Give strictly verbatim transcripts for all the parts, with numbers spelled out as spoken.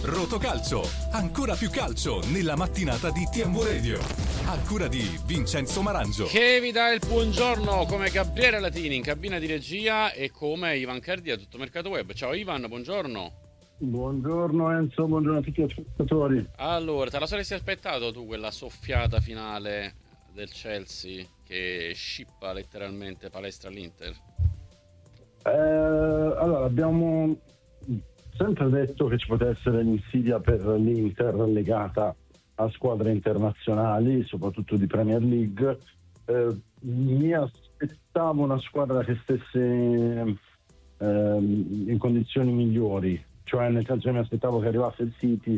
Rotocalcio, ancora più calcio nella mattinata di T M Radio. A cura di Vincenzo Marangio. Che vi dà il buongiorno come Gabriele Latini in cabina di regia e come Ivan Cardi a Tutto Mercato Web. Ciao Ivan, buongiorno. Buongiorno Enzo, buongiorno a tutti gli ascoltatori. Allora, te la saresti aspettato tu quella soffiata finale del Chelsea che scippa letteralmente palestra all'Inter? Eh, allora, abbiamo sempre detto che ci poteva essere l'insidia per l'Inter legata a squadre internazionali, soprattutto di Premier League. Eh, mi aspettavo una squadra che stesse eh, in condizioni migliori, cioè nel senso che mi aspettavo che arrivasse il City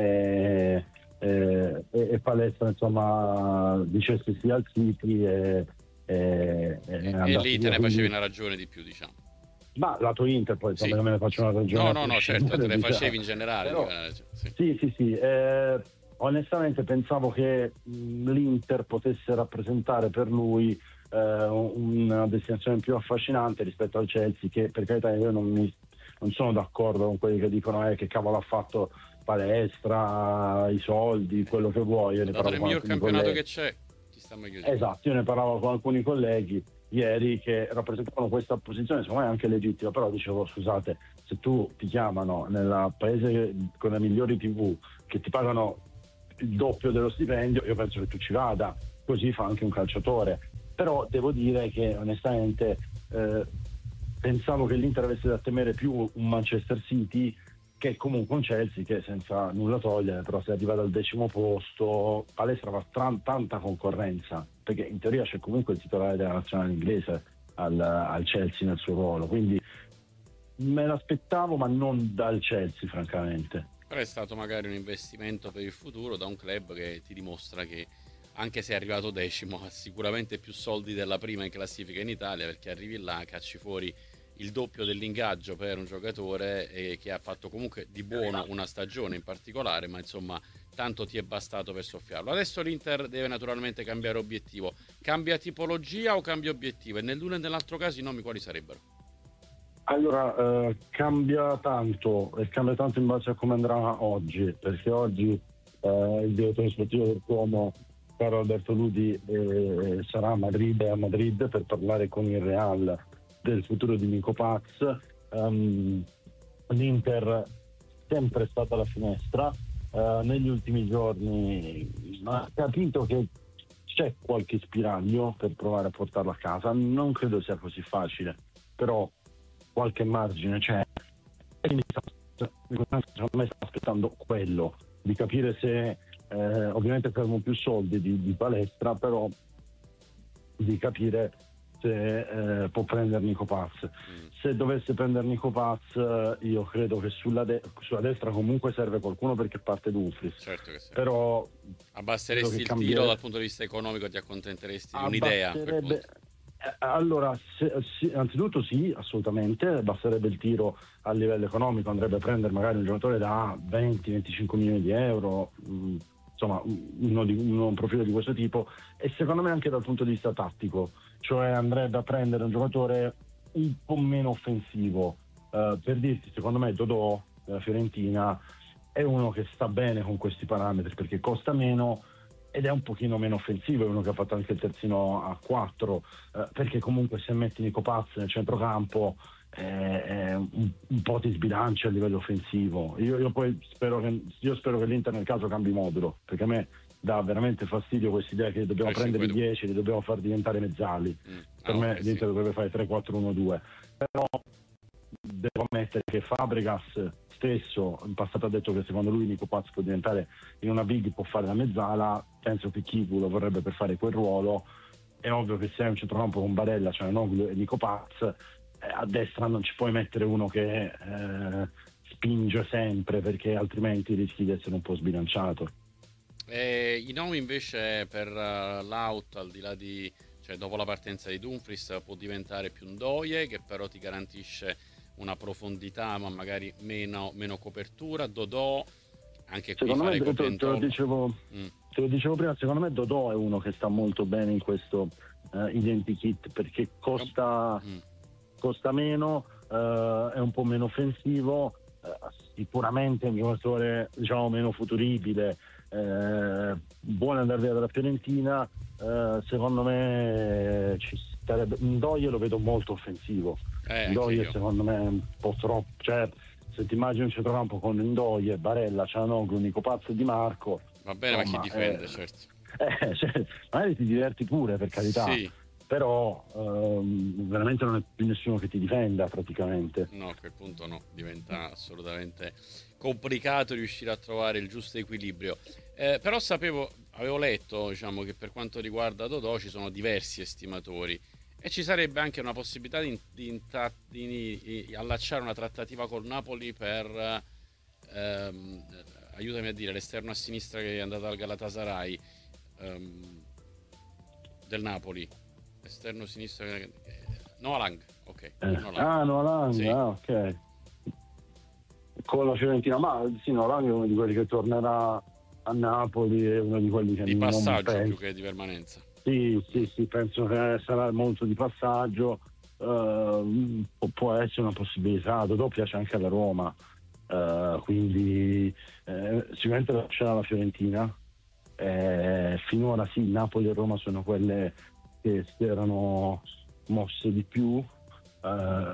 e, e, e palestra insomma dicesse sì al City e, e, e, e lì te ne facevi una ragione di più, diciamo. Ma lato Inter poi insomma, sì. me ne faccio una ragione. No, no, no, certo, te ne diciamo. facevi in generale. Però, sì, sì, sì, sì. Eh, onestamente pensavo che mh, l'Inter potesse rappresentare per lui eh, una destinazione più affascinante rispetto al Chelsea, che per carità io non, mi, non sono d'accordo con quelli che dicono eh, che cavolo ha fatto palestra, i soldi, quello che vuoi. Io ne dato il miglior campionato colleghi. che c'è, ci sta meglio di esatto, io ne parlavo con alcuni colleghi ieri che rappresentavano questa posizione, secondo me anche legittima, però dicevo scusate, se tu ti chiamano nel paese con le migliori tivù che ti pagano il doppio dello stipendio, io penso che tu ci vada, così fa anche un calciatore. Però devo dire che onestamente eh, pensavo che l'Inter avesse da temere più un Manchester City che comunque un Chelsea che senza nulla togliere, però se arriva dal decimo posto, palestra va tra- tanta concorrenza, perché in teoria c'è comunque il titolare della nazionale inglese al, al Chelsea nel suo ruolo, quindi me l'aspettavo ma non dal Chelsea francamente. Però è stato magari un investimento per il futuro da un club che ti dimostra che anche se è arrivato decimo ha sicuramente più soldi della prima in classifica in Italia, perché arrivi là, cacci fuori il doppio dell'ingaggio per un giocatore e che ha fatto comunque di buono una stagione in particolare, ma insomma tanto ti è bastato per soffiarlo. Adesso l'Inter deve naturalmente cambiare obiettivo. Cambia tipologia o cambia obiettivo? E nell'uno e nell'altro caso i nomi quali sarebbero? Allora, eh, cambia tanto e cambia tanto in base a come andrà oggi, perché oggi eh, il direttore sportivo del Como, Carlo Alberto Ludi, eh, sarà a Madrid, a Madrid per parlare con il Real del futuro di Nico Paz. Um, L'Inter sempre stata alla finestra, uh, negli ultimi giorni ha capito che c'è qualche spiraglio per provare a portarlo a casa, non credo sia così facile, però qualche margine c'è, e quindi secondo me sta aspettando quello, di capire se eh, ovviamente servono più soldi di, di palestra, però di capire se eh, può prendere Nico Paz. Mm. Se dovesse prendere Nico Paz, eh, io credo che sulla, de- sulla destra comunque serve qualcuno perché parte Dumfries. Certo che sì. Però abbasseresti il cambie... tiro dal punto di vista economico, ti accontenteresti di un'idea? Per allora, se, sì, anzitutto sì, assolutamente, abbasserebbe il tiro a livello economico, andrebbe a prendere magari un giocatore da venti venticinque milioni di euro, mh, insomma uno di, uno, un profilo di questo tipo, e secondo me anche dal punto di vista tattico, cioè andrebbe a prendere un giocatore un po' meno offensivo, uh, per dirti, secondo me Dodò della Fiorentina è uno che sta bene con questi parametri perché costa meno ed è un pochino meno offensivo, è uno che ha fatto anche il terzino a quattro, eh, perché comunque se metti Nico Paz nel centrocampo eh, eh, un, un po' ti sbilancia a livello offensivo. Io, io poi spero che io spero che l'Inter nel caso cambi modulo, perché a me dà veramente fastidio questa idea che dobbiamo prendere i dieci, li dobbiamo far diventare mezzali. Mm. Per ah, me okay, l'Inter sì. dovrebbe fare tre quattro uno due, però devo ammettere che Fabregas stesso in passato ha detto che secondo lui Nico Paz può diventare in una big, può fare la mezzala, penso che Kivu lo vorrebbe per fare quel ruolo. È ovvio che se hai un centrocampo con Barella, cioè Noglu e Nico Paz, eh, a destra non ci puoi mettere uno che eh, spinge sempre, perché altrimenti rischi di essere un po' sbilanciato. E i nomi invece per uh, l'out, al di là di, cioè dopo la partenza di Dumfries, può diventare più Ndoye, che però ti garantisce una profondità ma magari meno, meno copertura. Dodò anche qui secondo fare me, te, te, lo dicevo, mm. te lo dicevo prima, secondo me Dodò è uno che sta molto bene in questo uh, identikit, perché costa, mm. costa meno, uh, è un po' meno offensivo, uh, sicuramente un giocatore diciamo meno futuribile, eh, vuole andare via dalla Fiorentina, eh, secondo me ci starebbe. Ndoye lo vedo molto offensivo, eh, Ndoye secondo me è un po' troppo, cioè se ti immagini un centrocampo con Ndoye, Barella, Cianoglu, Nico Pazzo e Di Marco, va bene, insomma, ma chi difende, eh, certo, eh, cioè, magari ti diverti pure, per carità, sì. Però ehm, veramente non è più nessuno che ti difenda praticamente. No, a quel punto no, diventa assolutamente complicato riuscire a trovare il giusto equilibrio. Eh, però sapevo, avevo letto, diciamo, che per quanto riguarda Dodò ci sono diversi estimatori e ci sarebbe anche una possibilità di, di, di, di allacciare una trattativa col Napoli per, ehm, aiutami a dire, l'esterno a sinistra che è andato al Galatasaray, ehm, del Napoli. Esterno sinistro, eh, Noah Lang, ok. Eh. Noah Lang. Ah, Noah Lang, sì. ah, ok. Con la Fiorentina, ma sì, Noah Lang è uno di quelli che tornerà a Napoli, è uno di quelli che di non passaggio penso. più che di permanenza. Sì, sì, sì, penso che sarà molto di passaggio, uh, può essere una possibilità. Dodò piace anche alla Roma, uh, quindi eh, sicuramente lascerà la Fiorentina. Eh, finora sì, Napoli e Roma sono quelle che si erano mosse di più. Uh,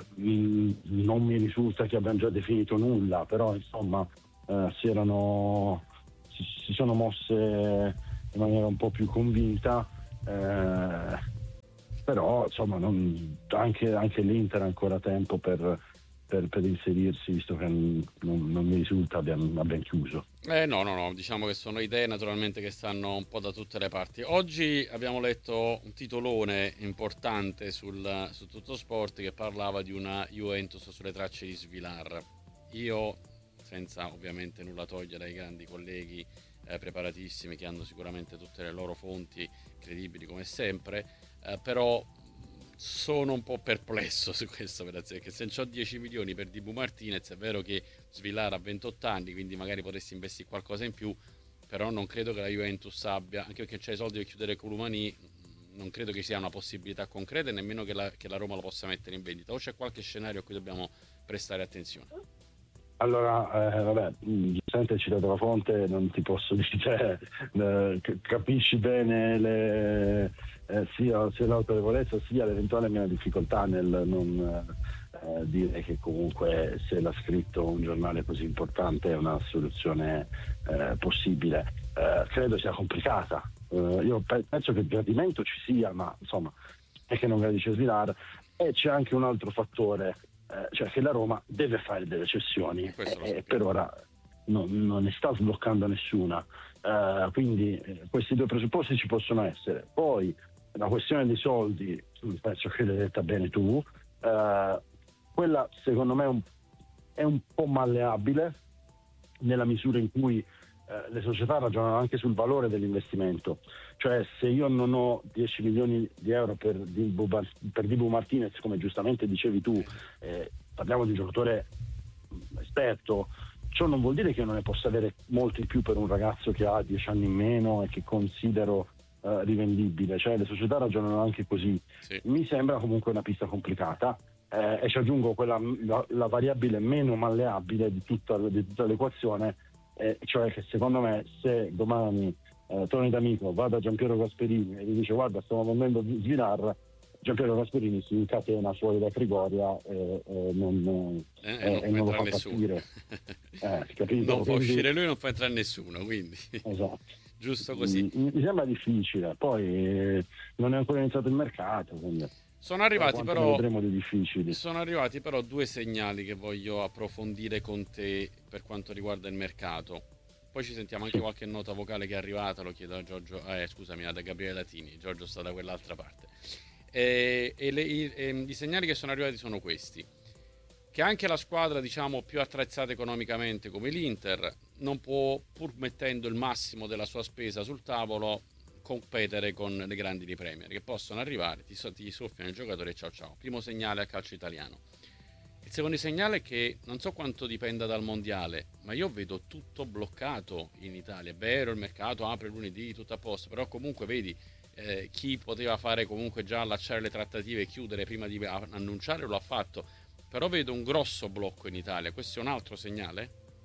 non mi risulta che abbiano già definito nulla, però insomma uh, si erano si, si sono mosse in maniera un po' più convinta, uh, però insomma non, anche, anche l'Inter ha ancora tempo per, per, per inserirsi, visto che non, non mi risulta abbiano, abbiamo chiuso. Eh no, no, no, diciamo che sono idee naturalmente che stanno un po' da tutte le parti. Oggi abbiamo letto un titolone importante sul, su Tutto Sport che parlava di una Juventus sulle tracce di Svilar. Io, senza ovviamente nulla togliere ai grandi colleghi eh, preparatissimi che hanno sicuramente tutte le loro fonti credibili come sempre, eh, però sono un po' perplesso su questo, perché se ho dieci milioni per Dibu Martinez è vero che Svilar ha ventotto anni, quindi magari potresti investire qualcosa in più, però non credo che la Juventus abbia, anche perché c'è i soldi per chiudere Columani, non credo che sia una possibilità concreta e nemmeno che la, che la Roma lo possa mettere in vendita. O c'è qualche scenario a cui dobbiamo prestare attenzione? Allora, eh, vabbè, giustamente hai citato la fonte, non ti posso dire, eh, capisci bene le, eh, sia, sia l'autorevolezza sia l'eventuale mia difficoltà nel non eh, dire che comunque se l'ha scritto un giornale così importante è una soluzione eh, possibile. Eh, credo sia complicata. Eh, io pe- penso che il gradimento ci sia, ma insomma è che non gradisce Svilar, e c'è anche un altro fattore. Eh, cioè che la Roma deve fare delle cessioni e eh, per ora non, non ne sta sbloccando nessuna, eh, quindi eh, questi due presupposti ci possono essere. Poi la questione dei soldi, penso che l'hai detta bene tu, eh, quella secondo me è un, è un po' malleabile nella misura in cui eh, le società ragionano anche sul valore dell'investimento. Cioè se io non ho dieci milioni di euro per Dibu, per Dibu Martinez, come giustamente dicevi tu, eh, parliamo di un giocatore esperto, ciò non vuol dire che io non ne possa avere molti più per un ragazzo che ha dieci anni in meno e che considero eh, rivendibile. Cioè le società ragionano anche così. Sì. Mi sembra comunque una pista complicata, eh, e ci aggiungo quella, la, la variabile meno malleabile di tutta, di tutta l'equazione, eh, cioè che secondo me se domani Uh, Tony D'Amico va da Giampiero Gasperini e gli dice guarda stiamo vendendo Svilar, Giampiero Gasperini si incatena fuori da Trigoria e, e non, eh, e, non, e non lo fa partire. eh, capito? Non fa quindi, uscire lui, non fa entrare nessuno, quindi esatto. Giusto così. Mi, mi sembra difficile, poi eh, non è ancora iniziato il mercato, quindi sono arrivati però vedremo di difficili. Sono arrivati però due segnali che voglio approfondire con te per quanto riguarda il mercato. Poi ci sentiamo anche qualche nota vocale che è arrivata, lo chiedo a Giorgio, eh, scusami, da Gabriele Latini, Giorgio sta da quell'altra parte. E, e, le, i, e i segnali che sono arrivati sono questi: che anche la squadra, diciamo, più attrezzata economicamente come l'Inter non può, pur mettendo il massimo della sua spesa sul tavolo, competere con le grandi di Premier, che possono arrivare, ti, ti soffiano il giocatore e ciao ciao. Primo segnale al calcio italiano. Il secondo segnale è che non so quanto dipenda dal mondiale, ma io vedo tutto bloccato in Italia. È vero, il mercato apre lunedì, tutto a posto, però comunque vedi, eh, chi poteva fare comunque già allacciare le trattative e chiudere prima di annunciare lo ha fatto. Però vedo un grosso blocco in Italia. Questo è un altro segnale?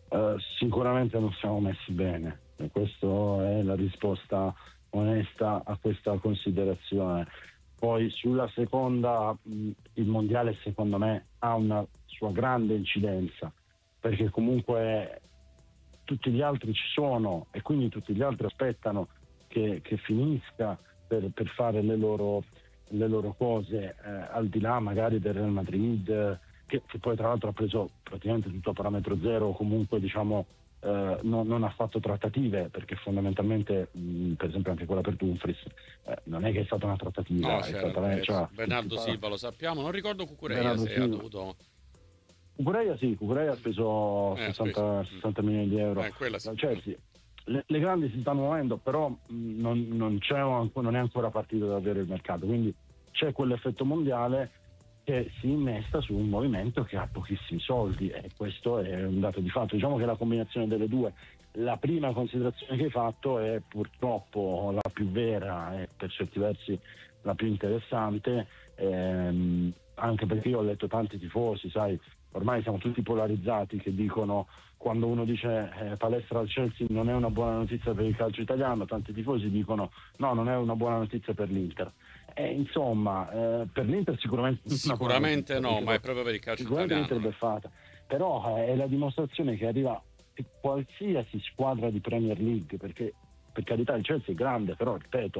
Uh, sicuramente non siamo messi bene, e questa è la risposta onesta a questa considerazione. Poi sulla seconda, mh, il mondiale secondo me ha una sua grande incidenza, perché comunque tutti gli altri ci sono e quindi tutti gli altri aspettano che, che finisca per, per fare le loro, le loro cose, eh, al di là magari del Real Madrid, che, che poi tra l'altro ha preso praticamente tutto a parametro zero, comunque diciamo eh, non, non ha fatto trattative, perché fondamentalmente mh, per esempio anche quella per Dumfries eh, non è che è stata una trattativa, No, è c'era stata il cioè, Bernardo si Silva, lo sappiamo, non ricordo Cucurella Bernardo se ha Silva. dovuto... Cucurella sì, Cucurella ha speso Eh, sessanta, sessanta milioni di euro eh, quella sì. dal Chelsea. Le, le grandi si stanno muovendo, però mh, non, non, c'è un, non è ancora partito davvero il mercato, quindi c'è quell'effetto mondiale che si innesta su un movimento che ha pochissimi soldi, e questo è un dato di fatto. Diciamo che la combinazione delle due, la prima considerazione che hai fatto è purtroppo la più vera e per certi versi la più interessante, ehm, anche perché io ho letto tanti tifosi, sai, ormai siamo tutti polarizzati, che dicono, quando uno dice eh, palestra al Chelsea non è una buona notizia per il calcio italiano, tanti tifosi dicono no, non è una buona notizia per l'Inter. E insomma, eh, per l'Inter sicuramente Sicuramente notizia, no, ma è proprio per il calcio sicuramente italiano. l'Inter è beffata, però eh, è la dimostrazione che arriva qualsiasi squadra di Premier League, perché per carità il Chelsea è grande, però ripeto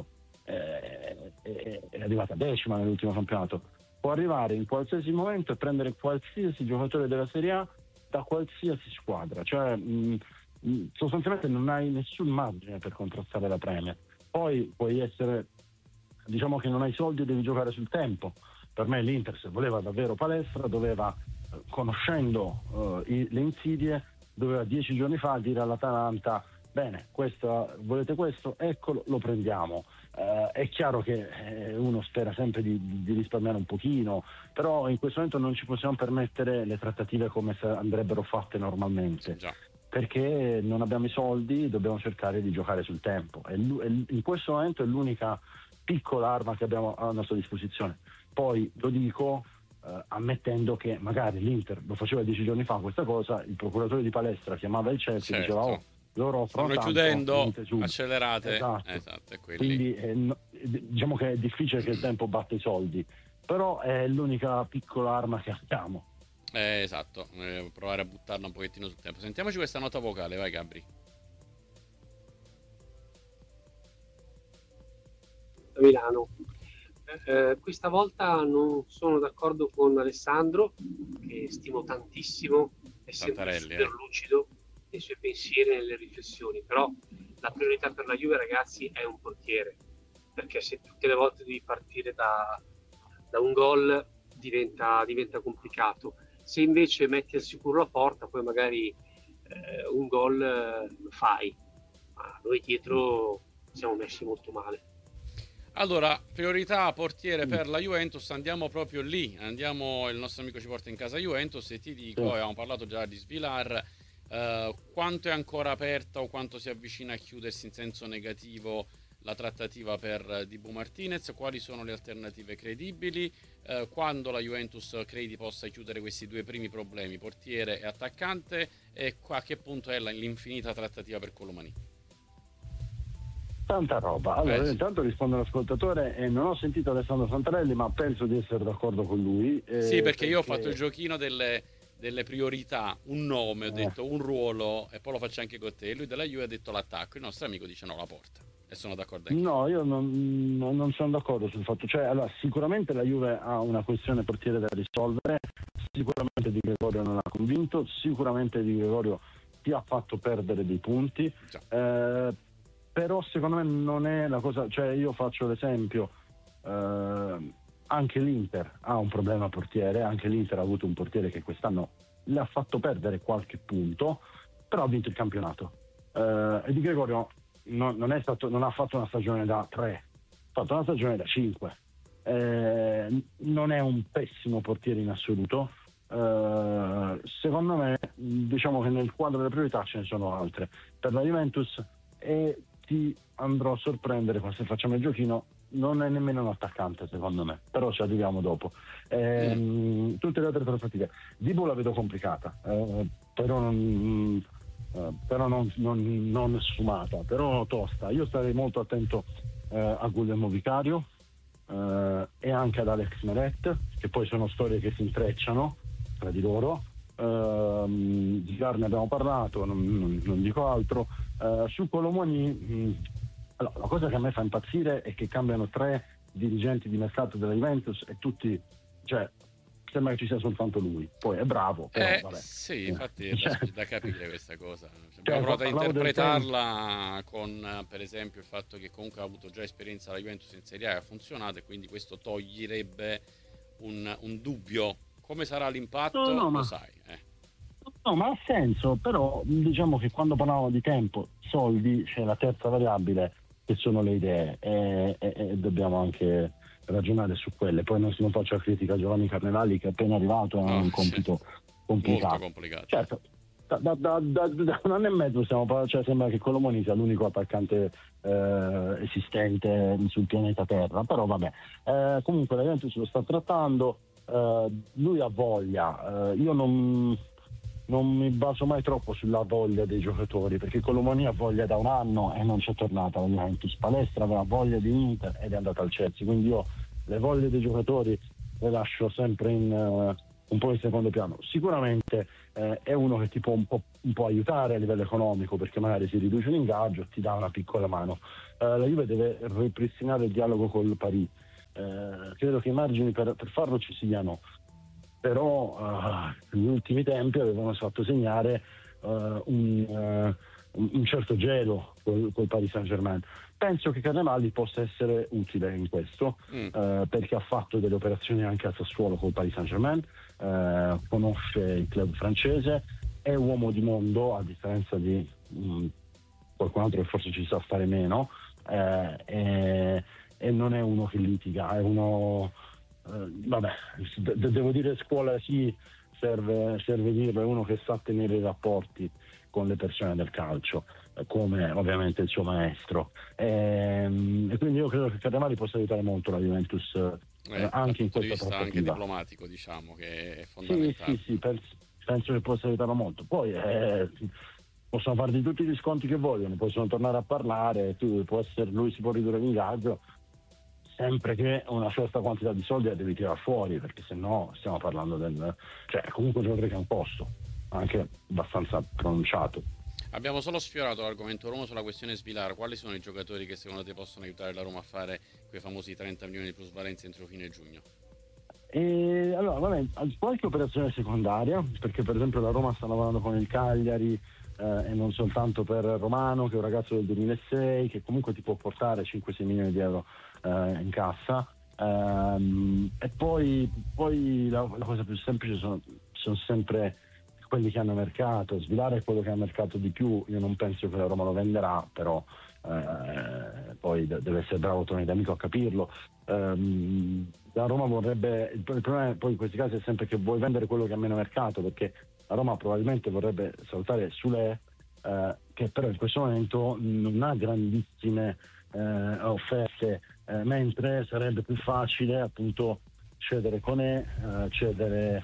eh, è, è arrivata decima nell'ultimo campionato, può arrivare in qualsiasi momento e prendere qualsiasi giocatore della Serie A da qualsiasi squadra, cioè mh, mh, sostanzialmente non hai nessun margine per contrastare la Premier. Poi puoi essere, diciamo che non hai soldi e devi giocare sul tempo. Per me l'Inter, se voleva davvero palestra, doveva, eh, conoscendo uh, i, le insidie, doveva dieci giorni fa dire all'Atalanta bene, questo, volete questo? Eccolo, lo prendiamo. Uh, è chiaro che eh, uno spera sempre di, di risparmiare un pochino, però in questo momento non ci possiamo permettere le trattative come se andrebbero fatte normalmente. Già. Perché non abbiamo i soldi, dobbiamo cercare di giocare sul tempo. E in questo momento è l'unica piccola arma che abbiamo a nostra disposizione. Poi lo dico eh, ammettendo che magari l'Inter lo faceva dieci giorni fa questa cosa, il procuratore di palestra chiamava il Chelsea e Certo. diceva oh, loro stanno tanto, chiudendo, accelerate. Esatto. Esatto, è quelli. Quindi eh, no, diciamo che è difficile che il tempo batta i soldi, però è l'unica piccola arma che abbiamo. Eh, esatto, eh, provare a buttarla un pochettino sul tempo. Sentiamoci questa nota vocale, vai Gabri. Milano. Eh, questa volta non sono d'accordo con Alessandro, che stimo tantissimo, è sempre super eh. lucido nei suoi pensieri e nelle riflessioni, però la priorità per la Juve, ragazzi, è un portiere, perché se tutte le volte devi partire da, da un gol diventa, diventa complicato. Se invece metti al sicuro la porta, poi magari eh, un gol eh, lo fai, ma noi dietro siamo messi molto male. Allora, priorità portiere per la Juventus, andiamo proprio lì, andiamo, il nostro amico ci porta in casa Juventus e ti dico, sì. Avevamo parlato già di Svilar, eh, quanto è ancora aperta o quanto si avvicina a chiudersi in senso negativo la trattativa per Dibu Martinez, quali sono le alternative credibili, eh, quando la Juventus credi possa chiudere questi due primi problemi, portiere e attaccante, e a che punto è l'infinita trattativa per Colomani? Tanta roba. Allora, eh, intanto rispondo all'ascoltatore e non ho sentito Alessandro Santarelli, ma penso di essere d'accordo con lui. Eh, sì, perché, perché io ho fatto il giochino delle, delle priorità, un nome, ho eh. detto un ruolo, e poi lo faccio anche con te. Lui della Juve ha detto l'attacco, il nostro amico dice no, la porta. E sono d'accordo anche No, io non, non sono d'accordo sul fatto. Cioè, allora, sicuramente la Juve ha una questione portiere da risolvere, sicuramente Di Gregorio non ha convinto, sicuramente Di Gregorio ti ha fatto perdere dei punti. Eh, però secondo me non è la cosa, cioè io faccio l'esempio, eh, anche l'Inter ha un problema portiere, anche l'Inter ha avuto un portiere che quest'anno le ha fatto perdere qualche punto, però ha vinto il campionato. Eh, e Di Gregorio non, non, è stato, non ha fatto una stagione da tre, ha fatto una stagione da cinque. Eh, non è un pessimo portiere in assoluto. Eh, secondo me, diciamo che nel quadro delle priorità ce ne sono altre per la Juventus, e ti andrò a sorprendere se facciamo il giochino, non è nemmeno un attaccante secondo me, però ci arriviamo dopo. Eh, mm. Tutte le altre trattative Dibu la vedo complicata, eh, però non, uh, però non, non, non sfumata, però tosta. Io starei molto attento uh, a Guglielmo Vicario uh, e anche ad Alex Meret, che poi sono storie che si intrecciano tra di loro. Uh, di Gar ne abbiamo parlato, non, non, non dico altro. Uh, su Colomoni, mh, allora, la cosa che a me fa impazzire è che cambiano tre dirigenti di mercato della Juventus e tutti, cioè sembra che ci sia soltanto lui. Poi è bravo, però eh, vabbè. sì, infatti è cioè, da, da capire questa cosa. Cioè, Abbiamo provato a interpretarla tempo... con, per esempio, il fatto che comunque ha avuto già esperienza alla Juventus in Serie A e ha funzionato, e quindi questo toglierebbe un, un dubbio. Come sarà l'impatto? No, no, lo ma... sai. Eh. No, ma ha senso, però diciamo che quando parlavamo di tempo, soldi, c'è la terza variabile che sono le idee e, e, e dobbiamo anche ragionare su quelle. Poi non si non faccio la critica a Giovanni Carnevali, che è appena arrivato, ha Oh, un compito sì. complicato. Molto complicato. Certo, da, da, da, da, da un anno e mezzo stiamo parlando, cioè sembra che Colomoni sia l'unico attaccante eh, esistente sul pianeta Terra, però vabbè. Eh, comunque la Juventus lo sta trattando, eh, lui ha voglia, eh, io non... non mi baso mai troppo sulla voglia dei giocatori, perché Colomoni ha voglia da un anno e non c'è tornata alla Juventus. Palestra aveva voglia di Inter ed è andata al Chelsea, quindi io le voglie dei giocatori le lascio sempre in uh, un po' in secondo piano. Sicuramente eh, è uno che ti può un po', un po' aiutare a livello economico, perché magari si riduce l'ingaggio, ti dà una piccola mano. Uh, la Juve deve ripristinare il dialogo col Paris. Uh, credo che i margini per, per farlo ci siano, però uh, negli ultimi tempi avevano fatto segnare uh, un, uh, un certo gelo col, col Paris Saint-Germain. Penso che Carnevali possa essere utile in questo, mm. uh, perché ha fatto delle operazioni anche a Sassuolo col Paris Saint-Germain, uh, conosce il club francese, è uomo di mondo, a differenza di um, qualcun altro che forse ci sa stare meno, uh, e, e non è uno che litiga, è uno... Uh, vabbè, de- devo dire scuola sì, serve, serve dirlo, è uno che sa tenere i rapporti con le persone del calcio, eh, come ovviamente il suo maestro, e, e quindi io credo che Carnevali possa aiutare molto la Juventus eh, eh, anche in dal punto di questa vista anche trattativa. diplomatico, diciamo che è fondamentale. Sì, sì, sì, penso, penso che possa aiutarlo molto. Poi eh, possono farti tutti gli sconti che vogliono, possono tornare a parlare, tu, può essere, lui si può ridurre l'ingaggio, sempre che una certa quantità di soldi la devi tirare fuori, perché se no stiamo parlando del... cioè comunque un giocatore che ha un posto anche abbastanza pronunciato. Abbiamo solo sfiorato l'argomento Roma sulla questione Svilar. Quali sono i giocatori che secondo te possono aiutare la Roma a fare quei famosi trenta milioni di plusvalenza entro fine giugno? E allora vabbè, qualche operazione secondaria, perché per esempio la Roma sta lavorando con il Cagliari, eh, e non soltanto per Romano, che è un ragazzo del duemilasei che comunque ti può portare cinque sei milioni di euro eh, in cassa, ehm, e poi, poi la, la cosa più semplice sono, sono sempre quelli che hanno mercato. Svilar è quello che ha mercato di più, io non penso che la Roma lo venderà, però eh, poi deve essere bravo Tony D'Amico a capirlo. Um, la Roma vorrebbe, il problema poi in questi casi è sempre che vuoi vendere quello che ha meno mercato, perché la Roma probabilmente vorrebbe saltare Sule, eh, che però in questo momento non ha grandissime eh, offerte, eh, mentre sarebbe più facile appunto cedere Conè, eh, cedere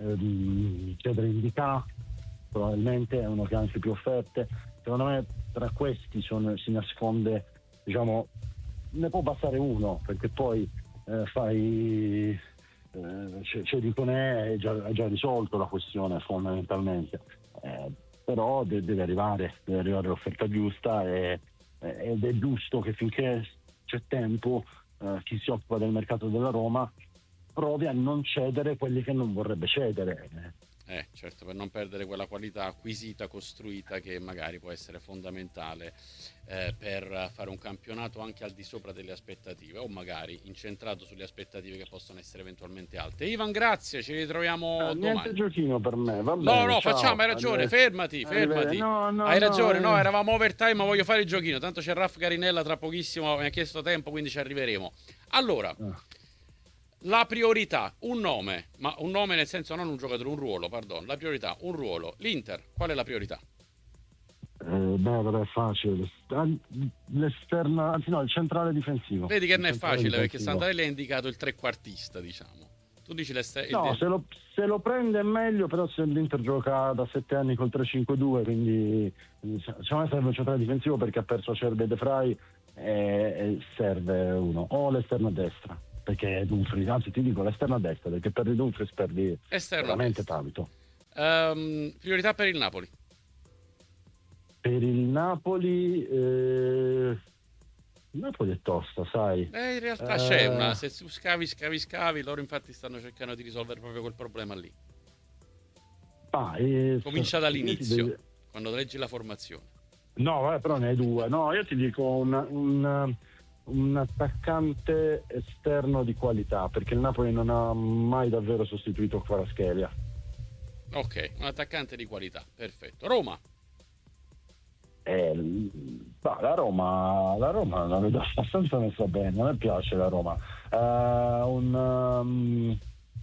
eh, cedere Indica, probabilmente è uno che ha anche più offerte. Secondo me tra questi sono, si nasconde, diciamo, ne può bastare uno, perché poi eh, fai eh, c'è, c'è di Conè, è già, è già risolto la questione fondamentalmente, eh, però de- deve arrivare deve arrivare l'offerta giusta, e, ed è giusto che finché c'è tempo eh, chi si occupa del mercato della Roma provi a non cedere quelli che non vorrebbe cedere. Eh, certo, per non perdere quella qualità acquisita, costruita, che magari può essere fondamentale eh, per fare un campionato anche al di sopra delle aspettative, o magari incentrato sulle aspettative che possono essere eventualmente alte. Ivan, grazie, ci ritroviamo eh, domani. Niente giochino per me, va no, bene. no, ciao. facciamo, hai ragione, Arrive... fermati, fermati. No, no, hai ragione, no, no, eravamo overtime, ma voglio fare il giochino. Tanto c'è Raf Garinella tra pochissimo, mi ha chiesto tempo, quindi ci arriveremo. Allora... Eh. La priorità, un nome, ma un nome nel senso non un giocatore, un ruolo, pardon. La priorità, un ruolo. L'Inter, qual è la priorità? Eh, beh, però è facile. L'esterna, anzi no, il centrale difensivo. Vedi che non è facile, difensivo. perché Santarelli ha indicato il trequartista, diciamo. Tu dici l'Ester- No, il... se lo, se lo prende è meglio, però se l'Inter gioca da sette anni col tre cinque due, quindi secondo me serve un centrale difensivo perché ha perso Acerbi e De Vrij e, e serve uno, o l'esterno a destra, perché Dumfries, anzi ti dico l'esterno a destra, perché perdi Dumfries perdi Esterno veramente destra. tanto. Um, priorità per il Napoli? Per il Napoli... Eh... Il Napoli è tosta, sai. Eh, in realtà eh... c'è una, se tu scavi, scavi, scavi, loro infatti stanno cercando di risolvere proprio quel problema lì. Ah, eh... Comincia dall'inizio, devi... quando leggi la formazione. No, vabbè, però ne hai due. No, io ti dico un, un, un attaccante esterno di qualità, perché il Napoli non ha mai davvero sostituito Kvaratskhelia. Ok, un attaccante di qualità, perfetto. Roma? Eh, bah, la Roma la Roma la vedo abbastanza messa bene, a me piace la Roma. Uh, un, um,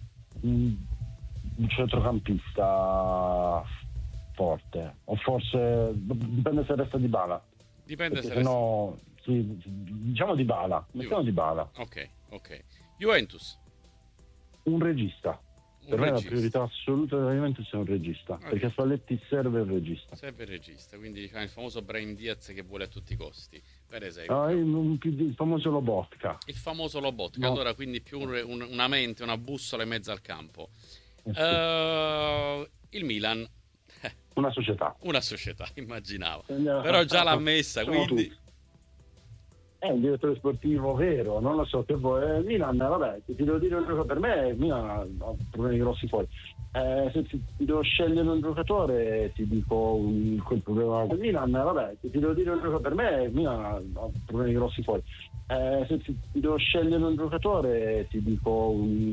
un centrocampista forte, o forse dipende se resta Dybala, Dipende se se resta... no sì, diciamo Dybala, mettiamo Dybala. Ok, ok. Juventus? Un regista. Un Per me regista. la priorità assoluta della Juventus è un regista, Okay. perché a Spalletti serve il regista. Serve il regista, quindi diciamo il famoso Brahim Diaz che vuole a tutti i costi, per esempio. Ah, il, il famoso Lobotka. Il famoso Lobotka, No. allora quindi più un, un, una mente, una bussola in mezzo al campo. Eh sì. Uh, il Milan, Una società. una società, immaginavo. Andiamo- Però già l'ha messa, Siamo quindi... tutti. È un direttore sportivo vero, non lo so che vuoi. Eh, Milan, vabbè, se ti devo dire un giocatore, per me Milan ha problemi grossi fuori. Eh, se ti, ti devo scegliere un giocatore, ti dico un, quel problema. Milan, vabbè, se ti devo dire un giocatore, per me Milan ha problemi grossi fuori. Eh, se ti, ti devo scegliere un giocatore, ti dico un